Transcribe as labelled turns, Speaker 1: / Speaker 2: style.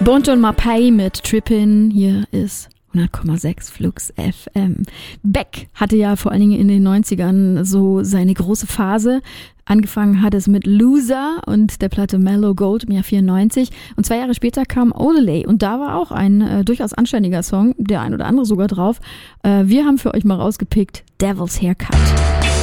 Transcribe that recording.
Speaker 1: Bon Ton Mapai mit Trippin. Hier ist 100,6 Flux FM. Beck hatte ja vor allen Dingen in den 90ern so seine große Phase. Angefangen hat es mit Loser und der Platte Mellow Gold im Jahr 94. Und 2 Jahre später kam Odelay. Und da war auch ein durchaus anständiger Song, der ein oder andere sogar drauf. Wir haben für euch mal rausgepickt Devil's Haircut.